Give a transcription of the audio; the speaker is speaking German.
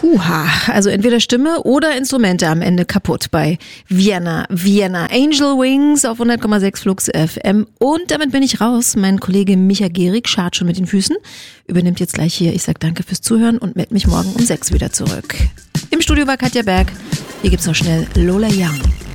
Huha, also entweder Stimme oder Instrumente am Ende kaputt bei Vienna Angel Wings auf 100,6 Flux FM. Und damit bin ich raus. Mein Kollege Micha Gehrig schart schon mit den Füßen, übernimmt jetzt gleich hier. Ich sag danke fürs Zuhören und melde mich morgen um 6 wieder zurück. Im Studio war Katja Berg. Hier gibt's noch schnell Lola Young.